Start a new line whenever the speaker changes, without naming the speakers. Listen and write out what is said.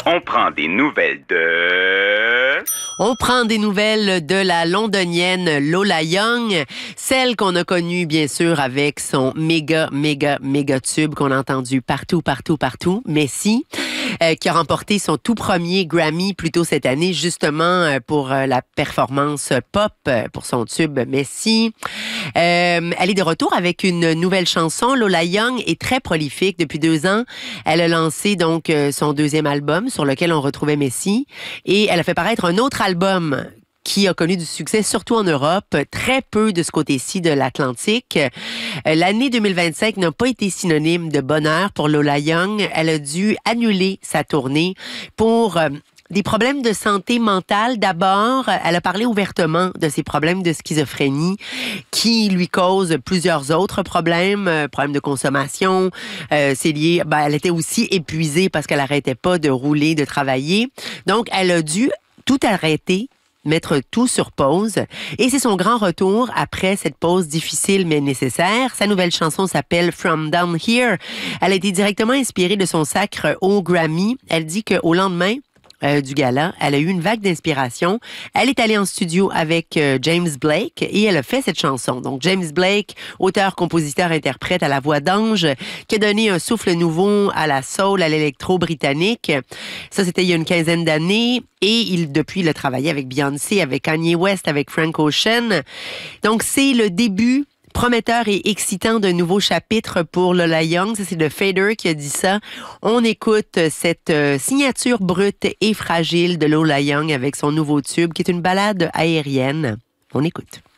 On prend des nouvelles de...
On prend des nouvelles de la londonienne Lola Young, celle qu'on a connue bien sûr avec son méga tube qu'on a entendu partout, Messi, qui a remporté son tout premier Grammy plus tôt cette année justement pour la performance pop pour son tube Messi. Elle est de retour avec une nouvelle chanson. Lola Young est très prolifique depuis 2 ans. Elle a lancé donc son deuxième album sur lequel on retrouvait Messi et elle a fait paraître un autre album qui a connu du succès, surtout en Europe, très peu de ce côté-ci de l'Atlantique. L'année 2025 n'a pas été synonyme de bonheur pour Lola Young. Elle a dû annuler sa tournée pour des problèmes de santé mentale. D'abord, elle a parlé ouvertement de ses problèmes de schizophrénie qui lui causent plusieurs autres problèmes, problèmes de consommation. C'est lié, elle était aussi épuisée parce qu'elle arrêtait pas de rouler, de travailler. Donc, elle a dû tout arrêter, mettre tout sur pause. Et c'est son grand retour après cette pause difficile mais nécessaire. Sa nouvelle chanson s'appelle From Down Here. Elle a été directement inspirée de son sacre au Grammy. Elle dit qu'au lendemain du gala, elle a eu une vague d'inspiration. Elle est allée en studio avec James Blake et elle a fait cette chanson. Donc James Blake, auteur, compositeur, interprète à la voix d'ange, qui a donné un souffle nouveau à la soul, à l'électro britannique. Ça, c'était il y a une quinzaine d'années. Et depuis, il a travaillé avec Beyoncé, avec Kanye West, avec Frank Ocean. Donc, c'est le début prometteur et excitant d'un nouveau chapitre pour Lola Young. Ça, c'est The Fader qui a dit ça. On écoute cette signature brute et fragile de Lola Young avec son nouveau tube, qui est une ballade aérienne. On écoute.